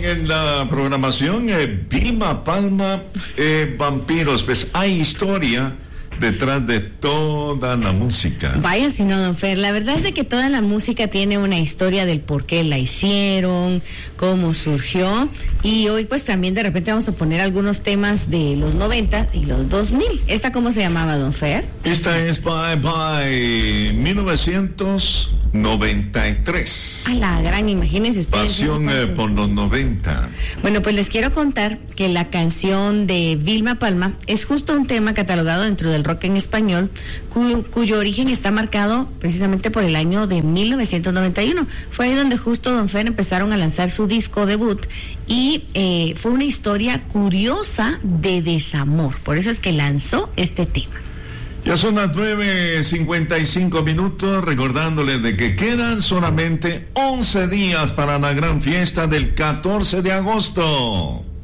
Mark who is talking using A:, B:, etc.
A: en la programación, Vilma Palma, Vampiros. Pues hay historia detrás de toda la música.
B: Vaya, si no, don Fer, la verdad es de que toda la música tiene una historia del por qué la hicieron, cómo surgió, y hoy pues también de repente vamos a poner algunos temas de los 90 y los 2000. ¿Esta cómo se llamaba, don Fer?
A: Esta es Bye Bye 1993.
B: A la gran, imagínense ustedes.
A: Pasión por los 90.
B: Bueno, pues les quiero contar que la canción de Vilma Palma es justo un tema catalogado dentro del rock en español, cuyo origen está marcado precisamente por el año de 1991. Fue ahí donde justo don Fer empezaron a lanzar su disco debut y fue una historia curiosa de desamor. Por eso es que lanzó este tema.
A: Ya son las 9:55, recordándoles de que quedan solamente 11 días para la gran fiesta del 14 de agosto.